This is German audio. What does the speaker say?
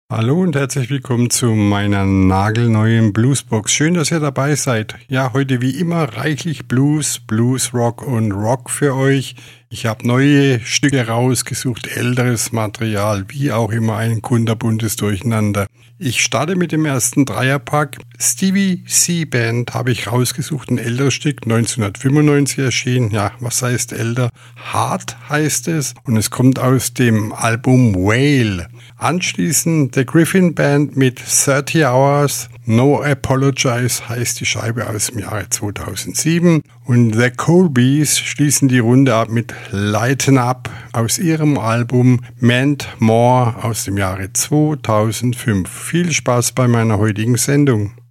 Hallo und herzlich willkommen zu meiner nagelneuen Bluesbox. Schön, dass ihr dabei seid. Ja, heute wie immer reichlich Blues, Bluesrock und Rock für euch. Ich habe neue Stücke rausgesucht, älteres Material, wie auch immer ein kunterbuntes Durcheinander. Ich starte mit dem ersten Dreierpack. Stevie C Band habe ich rausgesucht, ein älteres Stück, 1995 erschienen. Ja, was heißt älter? Hard heißt es und es kommt aus dem Album Whale. Anschließend The Griffin Band mit 30 Hours, No Apologize heißt die Scheibe aus dem Jahre 2007 und The Colbys schließen die Runde ab mit Lighten Up aus ihrem Album Meant More aus dem Jahre 2005. Viel Spaß bei meiner heutigen Sendung.